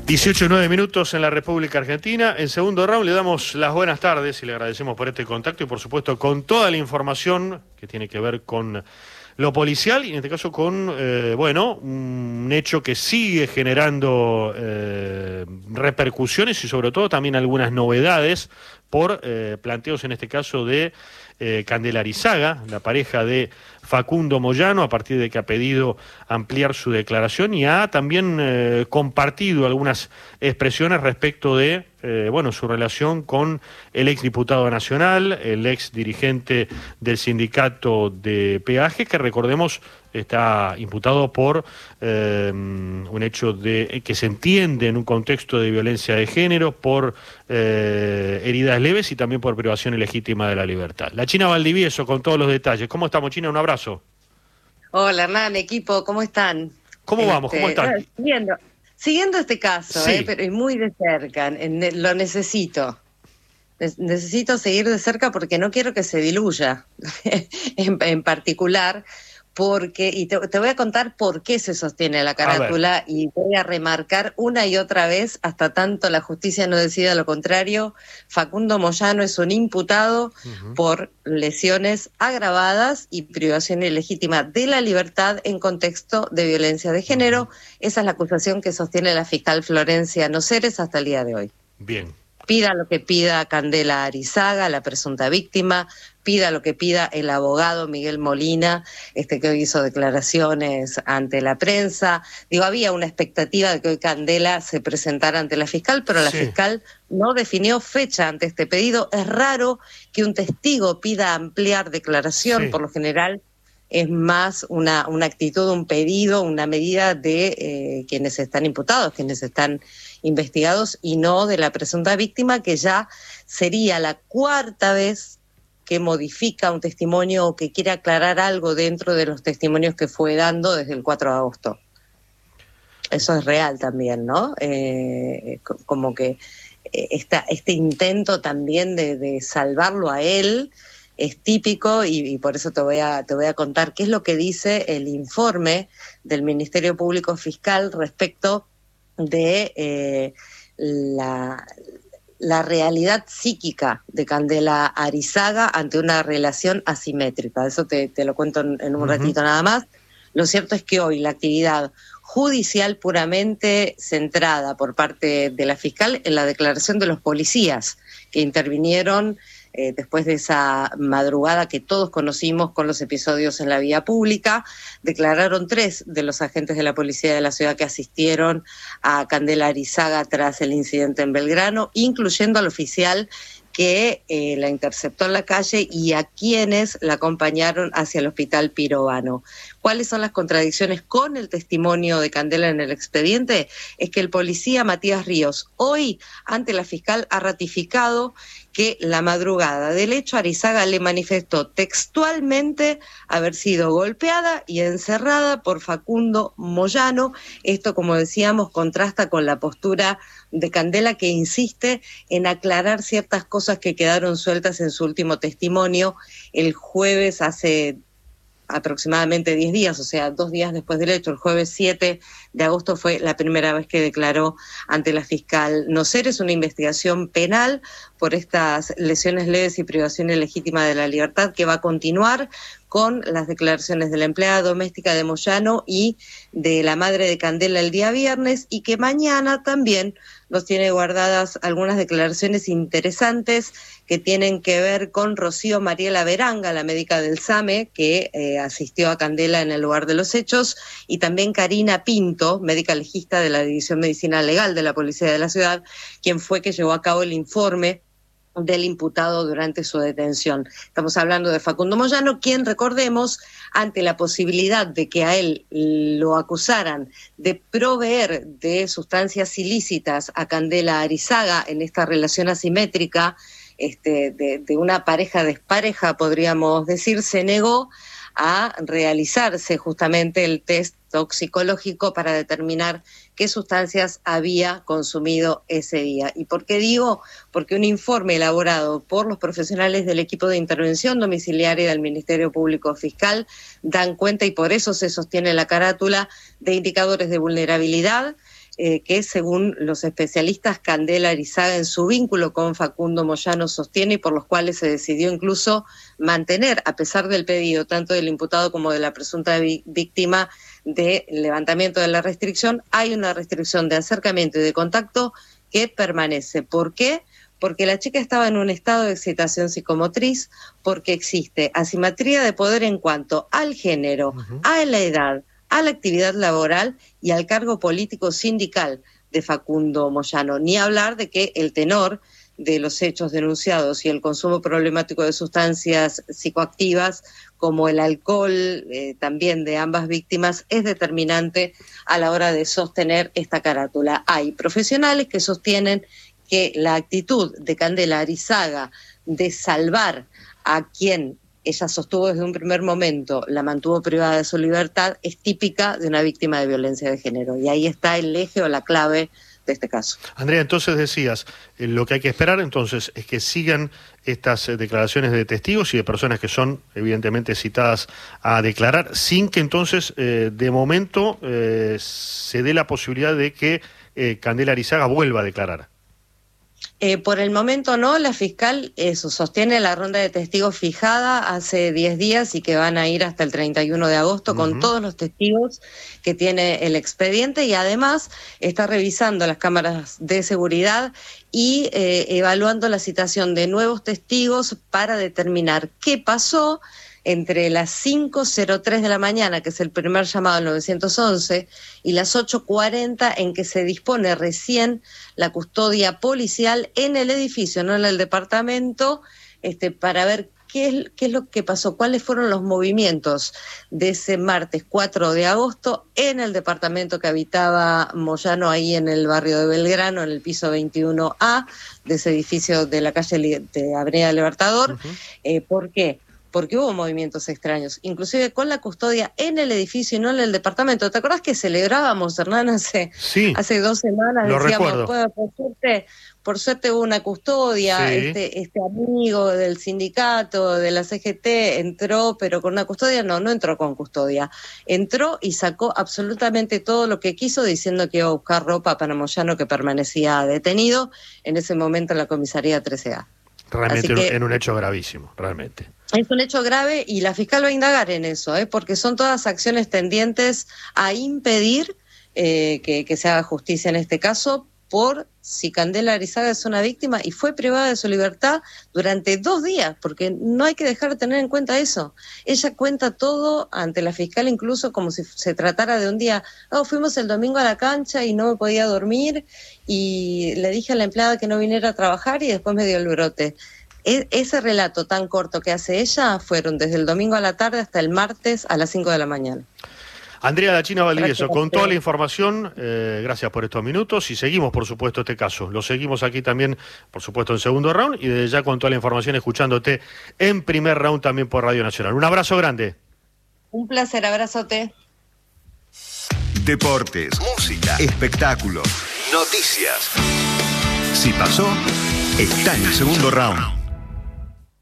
18:09 en la República Argentina. En segundo round le damos las buenas tardes y le agradecemos por este contacto y por supuesto con toda la información que tiene que ver con lo policial y en este caso con, un hecho que sigue generando repercusiones y sobre todo también algunas novedades por planteos en este caso de Candela Arizaga, la pareja de Facundo Moyano, a partir de que ha pedido ampliar su declaración y ha también compartido algunas expresiones respecto de su relación con el exdiputado nacional, el ex dirigente del sindicato de peaje, que recordemos está imputado por un hecho que se entiende en un contexto de violencia de género, por heridas leves y también por privación ilegítima de la libertad. La China Valdivieso con todos los detalles. ¿Cómo estamos, China? Un abrazo. Hola, Hernán, equipo, ¿cómo están? ¿Cómo vamos? ¿Cómo están? Siguiendo este caso, sí. Pero muy de cerca, lo necesito. Necesito seguir de cerca porque no quiero que se diluya, en particular, y te voy a contar por qué se sostiene la carátula y voy a remarcar una y otra vez, hasta tanto la justicia no decida lo contrario. Facundo Moyano es un imputado por lesiones agravadas y privación ilegítima de la libertad en contexto de violencia de género. Esa es la acusación que sostiene la fiscal Florencia Noceres hasta el día de hoy. Bien. Pida lo que pida Candela Arizaga, la presunta víctima, pida lo que pida el abogado Miguel Molina, que hoy hizo declaraciones ante la prensa. Había una expectativa de que hoy Candela se presentara ante la fiscal, pero la fiscal no definió fecha ante este pedido. Es raro que un testigo pida ampliar declaración, por lo general es más una actitud, un pedido, una medida de quienes están imputados, quienes están investigados y no de la presunta víctima, que ya sería la cuarta vez que modifica un testimonio o que quiere aclarar algo dentro de los testimonios que fue dando desde el 4 de agosto. Eso es real también, ¿no? Como que este intento también de salvarlo a él es típico y por eso te voy a contar qué es lo que dice el informe del Ministerio Público Fiscal respecto de la realidad psíquica de Candela Arizaga ante una relación asimétrica. Eso te lo cuento en un ratito nada más. Lo cierto es que hoy la actividad judicial puramente centrada por parte de la fiscal en la declaración de los policías que intervinieron después de esa madrugada que todos conocimos con los episodios en la vía pública. Declararon 3 de los agentes de la policía de la ciudad que asistieron a Candela Arizaga tras el incidente en Belgrano, incluyendo al oficial que la interceptó en la calle y a quienes la acompañaron hacia el hospital Pirovano. ¿Cuáles son las contradicciones con el testimonio de Candela en el expediente? Es que el policía Matías Ríos hoy ante la fiscal ha ratificado que la madrugada del hecho Arizaga le manifestó textualmente haber sido golpeada y encerrada por Facundo Moyano. Esto, como decíamos, contrasta con la postura de Candela, que insiste en aclarar ciertas cosas que quedaron sueltas en su último testimonio el jueves, hace aproximadamente 10 días, o sea, 2 días después del hecho. El jueves 7 de agosto fue la primera vez que declaró ante la fiscal Noceres una investigación penal por estas lesiones leves y privación ilegítima de la libertad, que va a continuar con las declaraciones de la empleada doméstica de Moyano y de la madre de Candela el día viernes, y que mañana también nos tiene guardadas algunas declaraciones interesantes que tienen que ver con Rocío Mariela Beranga, la médica del SAME, que asistió a Candela en el lugar de los hechos, y también Karina Pinto, médica legista de la División Medicina Legal de la Policía de la Ciudad, quien fue que llevó a cabo el informe del imputado durante su detención. Estamos hablando de Facundo Moyano, quien, recordemos, ante la posibilidad de que a él lo acusaran de proveer de sustancias ilícitas a Candela Arizaga en esta relación asimétrica de una pareja despareja, podríamos decir, se negó a realizarse justamente el test toxicológico para determinar qué sustancias había consumido ese día. ¿Y por qué digo? Porque un informe elaborado por los profesionales del equipo de intervención domiciliaria del Ministerio Público Fiscal dan cuenta, y por eso se sostiene la carátula, de indicadores de vulnerabilidad que según los especialistas Candela Arizaga en su vínculo con Facundo Moyano sostiene y por los cuales se decidió incluso mantener, a pesar del pedido tanto del imputado como de la presunta víctima de levantamiento de la restricción, hay una restricción de acercamiento y de contacto que permanece. ¿Por qué? Porque la chica estaba en un estado de excitación psicomotriz, porque existe asimetría de poder en cuanto al género, a la edad, a la actividad laboral y al cargo político sindical de Facundo Moyano. Ni hablar de que el tenor de los hechos denunciados y el consumo problemático de sustancias psicoactivas como el alcohol también de ambas víctimas es determinante a la hora de sostener esta carátula. Hay profesionales que sostienen que la actitud de Candela Arizaga de salvar a quien ella sostuvo desde un primer momento, la mantuvo privada de su libertad, es típica de una víctima de violencia de género. Y ahí está el eje o la clave de este caso. Andrea, entonces decías, lo que hay que esperar entonces es que sigan estas declaraciones de testigos y de personas que son evidentemente citadas a declarar, sin que entonces de momento se dé la posibilidad de que Candela Arizaga vuelva a declarar. Por el momento no, la fiscal sostiene la ronda de testigos fijada hace 10 días y que van a ir hasta el 31 de agosto con todos los testigos que tiene el expediente y además está revisando las cámaras de seguridad y evaluando la citación de nuevos testigos para determinar qué pasó entre las 5:03 de la mañana, que es el primer llamado al 911, y las 8:40 en que se dispone recién la custodia policial en el edificio, no en el departamento, para ver qué es lo que pasó, cuáles fueron los movimientos de ese martes 4 de agosto en el departamento que habitaba Moyano ahí en el barrio de Belgrano, en el piso 21A de ese edificio de la calle de Avenida Libertador. ¿Por qué? Porque hubo movimientos extraños, inclusive con la custodia en el edificio y no en el departamento. ¿Te acordás que celebrábamos, Hernán, hace 2 semanas? Lo decíamos, por suerte hubo una custodia, este amigo del sindicato, de la CGT, entró, pero con una custodia, no entró con custodia. Entró y sacó absolutamente todo lo que quiso, diciendo que iba a buscar ropa para Moyano, que permanecía detenido en ese momento en la comisaría 13A. Realmente en un hecho gravísimo, realmente. Es un hecho grave y la fiscal va a indagar en eso, porque son todas acciones tendientes a impedir que se haga justicia en este caso por si Candela Arizaga es una víctima y fue privada de su libertad durante 2 días, porque no hay que dejar de tener en cuenta eso. Ella cuenta todo ante la fiscal incluso como si se tratara de un día, fuimos el domingo a la cancha y no me podía dormir y le dije a la empleada que no viniera a trabajar y después me dio el brote. Ese relato tan corto que hace ella fueron desde el domingo a la tarde hasta el martes a las 5 de la mañana. Andrea La China Valdivieso, con toda la información, gracias por estos minutos y seguimos, por supuesto, este caso. Lo seguimos aquí también, por supuesto, en segundo round y desde ya con toda la información escuchándote en primer round también por Radio Nacional. Un abrazo grande. Un placer, abrazote. Deportes, música, espectáculos, noticias. Si pasó, está en el segundo round.